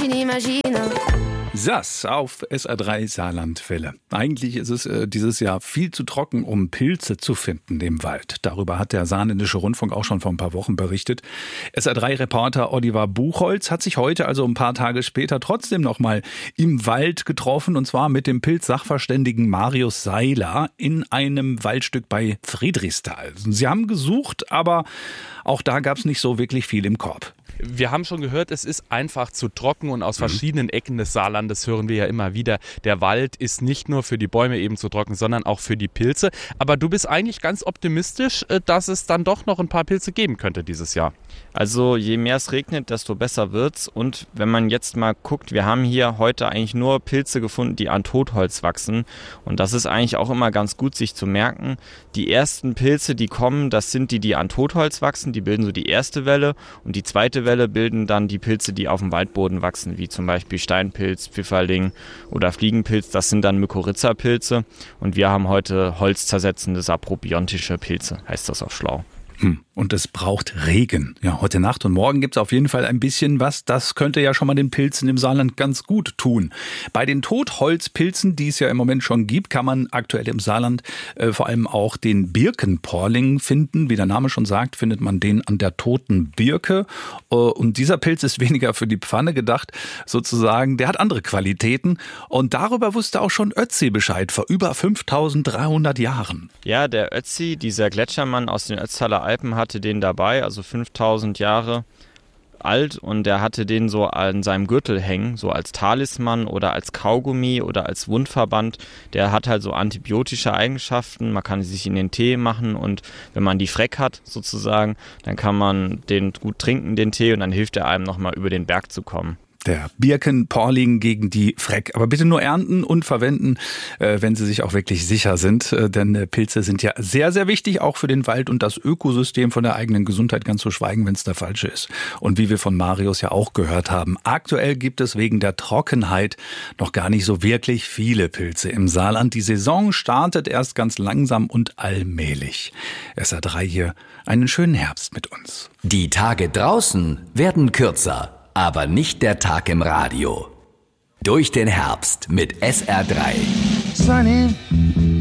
n'imagine. Sass auf SR3 Saarlandwelle. Eigentlich ist es dieses Jahr viel zu trocken, um Pilze zu finden im Wald. Darüber hat der Saarländische Rundfunk auch schon vor ein paar Wochen berichtet. SR3-Reporter Oliver Buchholz hat sich heute, also ein paar Tage später, trotzdem noch mal im Wald getroffen. Und zwar mit dem Pilzsachverständigen Marius Seiler in einem Waldstück bei Friedrichsthal. Sie haben gesucht, aber auch da gab es nicht so wirklich viel im Korb. Wir haben schon gehört, es ist einfach zu trocken und aus verschiedenen Ecken des Saarlandes hören wir ja immer wieder, der Wald ist nicht nur für die Bäume eben zu trocken, sondern auch für die Pilze. Aber du bist eigentlich ganz optimistisch, dass es dann doch noch ein paar Pilze geben könnte dieses Jahr. Also je mehr es regnet, desto besser wird's. Und wenn man jetzt mal guckt, wir haben hier heute eigentlich nur Pilze gefunden, die an Totholz wachsen. Und das ist eigentlich auch immer ganz gut, sich zu merken. Die ersten Pilze, die kommen, das sind die an Totholz wachsen. Die bilden so die erste Welle. Und die zweite Welle bilden dann die Pilze, die auf dem Waldboden wachsen, wie zum Beispiel Steinpilz, Pfifferling oder Fliegenpilz. Das sind dann Mykorrhiza-Pilze. Und wir haben heute holzzersetzende saprobiontische Pilze, heißt das auf schlau. Und es braucht Regen. Ja, heute Nacht und morgen gibt es auf jeden Fall ein bisschen was. Das könnte ja schon mal den Pilzen im Saarland ganz gut tun. Bei den Totholzpilzen, die es ja im Moment schon gibt, kann man aktuell im Saarland vor allem auch den Birkenporling finden. Wie der Name schon sagt, findet man den an der toten Birke. Und dieser Pilz ist weniger für die Pfanne gedacht, sozusagen. Der hat andere Qualitäten. Und darüber wusste auch schon Ötzi Bescheid vor über 5300 Jahren. Ja, der Ötzi, dieser Gletschermann aus den Ötztaler Alpen, hatte den dabei, also 5000 Jahre alt, und der hatte den so an seinem Gürtel hängen, so als Talisman oder als Kaugummi oder als Wundverband. Der hat halt so antibiotische Eigenschaften, man kann sich in den Tee machen, und wenn man die Freck hat sozusagen, dann kann man den gut trinken, den Tee, und dann hilft er einem nochmal über den Berg zu kommen. Der Birkenporling gegen die Freck. Aber bitte nur ernten und verwenden, wenn Sie sich auch wirklich sicher sind. Denn Pilze sind ja sehr, sehr wichtig, auch für den Wald und das Ökosystem, von der eigenen Gesundheit ganz zu schweigen, wenn es der falsche ist. Und wie wir von Marius ja auch gehört haben, aktuell gibt es wegen der Trockenheit noch gar nicht so wirklich viele Pilze im Saarland. Die Saison startet erst ganz langsam und allmählich. SR3 hier, einen schönen Herbst mit uns. Die Tage draußen werden kürzer. Aber nicht der Tag im Radio. Durch den Herbst mit SR3. Sunny.